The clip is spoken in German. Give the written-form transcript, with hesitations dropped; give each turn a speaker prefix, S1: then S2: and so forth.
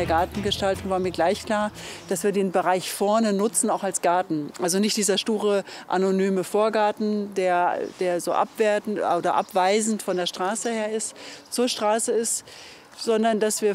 S1: der Gartengestaltung war mir gleich klar, dass wir den Bereich vorne nutzen, auch als Garten. Also nicht dieser sture, anonyme Vorgarten, der so abwertend oder abweisend von der Straße her ist, zur Straße ist, sondern dass wir